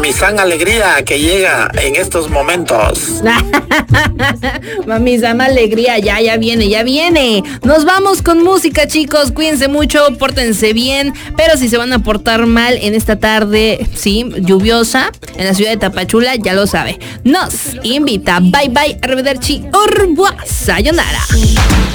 Mami San Alegría que llega en estos momentos. Mami San Alegría, ya viene. Nos vamos con música, chicos. Cuídense mucho, pórtense bien. Pero si se van a portar mal en esta tarde, sí, lluviosa, en la ciudad de Tapachula, ya lo sabe. Nos invita. Bye bye, arrivederci, au revoir, sayonara.